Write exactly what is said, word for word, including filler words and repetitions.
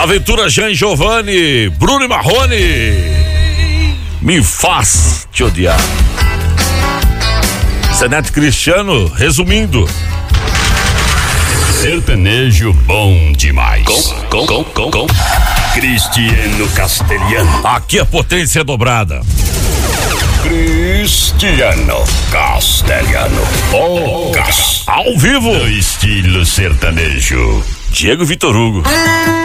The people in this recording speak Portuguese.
Aventura Jean Giovanni, Bruno e Marrone, Me Faz Te Odiar. Zeneto Cristiano, resumindo. Sertanejo bom demais. Com, com, com, com, com. Cristiano Castelhano. Aqui a potência é dobrada. Cristiano Castelhano. Poucas. Ao vivo. No estilo sertanejo. Diego Vitor Hugo.